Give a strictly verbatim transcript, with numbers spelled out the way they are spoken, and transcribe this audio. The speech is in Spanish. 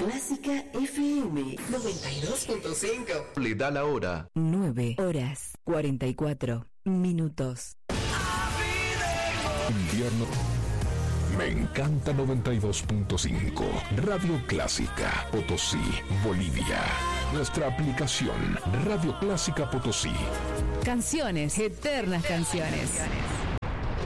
Clásica F M noventa y dos punto cinco. Le da la hora. nueve horas cuarenta y cuatro minutos. Invierno. Me encanta noventa y dos punto cinco. Radio Clásica Potosí, Bolivia. Nuestra aplicación Radio Clásica Potosí. Canciones, eternas canciones.